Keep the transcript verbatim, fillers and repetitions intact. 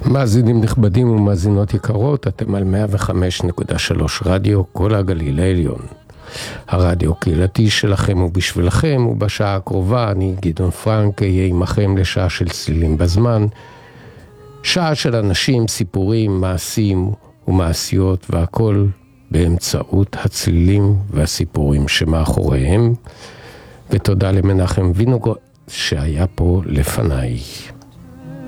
מאזינים נכבדים ומאזינות יקרות, אתם על מאה וחמש נקודה שלוש רדיו כל הגליל העליון. הרדיו קהילתי שלכם ובשבילכם, ובשעה הקרובה אני גדעון פרנק אהיה עמכם לשעה של צלילים בזמן, שעה של אנשים, סיפורים, מעשים ומעשיות, והכל באמצעות הצלילים והסיפורים שמאחוריהם. ותודה למנחם וינוגרד שהיה פה לפניי.